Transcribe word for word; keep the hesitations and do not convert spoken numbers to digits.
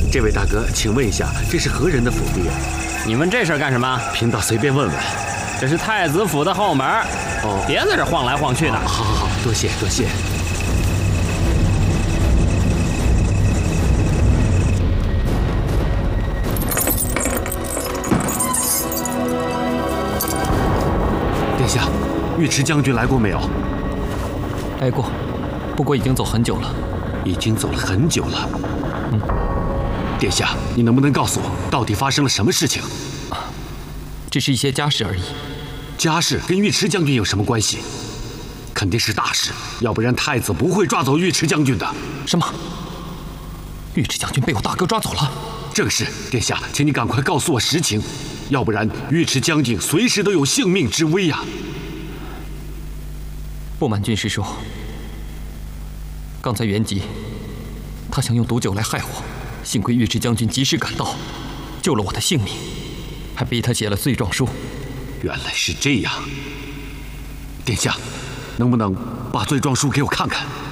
这位大哥，请问一下，这是何人的府邸啊？ 你问这事儿干什么？ 贫道随便问问。 这是太子府的后门。 哦， 别在这晃来晃去的。 好好好，多谢多谢。殿下，尉迟将军来过没有？ 来过，不过已经走很久了。 已经走了很久了。 嗯。 殿下，你能不能告诉我，到底发生了什么事情？ 啊，只是一些家事而已。 家事跟尉迟将军有什么关系？肯定是大事，要不然太子不会抓走尉迟将军的。 什么？尉迟将军被我大哥抓走了？ 正是，殿下，请你赶快告诉我实情，要不然尉迟将军随时都有性命之危呀！ 不瞒军师说，刚才袁吉他想用毒酒来害我，幸亏尉迟将军及时赶到，救了我的性命，还逼他写了罪状书。 原来是这样，殿下，能不能把罪状书给我看看？